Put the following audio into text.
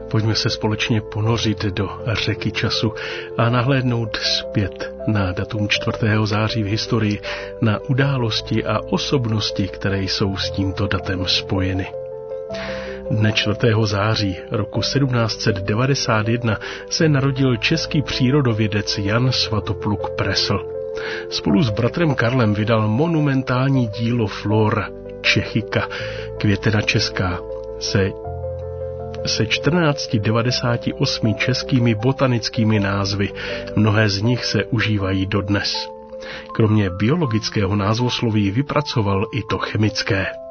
Pojďme se společně ponořit do řeky času a nahlédnout zpět na datum 4. září v historii, na události a osobnosti, které jsou s tímto datem spojeny. Dne 4. září roku 1791 se narodil český přírodovědec Jan Svatopluk Presl. Spolu s bratrem Karlem vydal monumentální dílo Flora Čechika, květena česká, se 1498 českými botanickými názvy. Mnohé z nich se užívají dodnes. Kromě biologického názvosloví vypracoval i to chemické.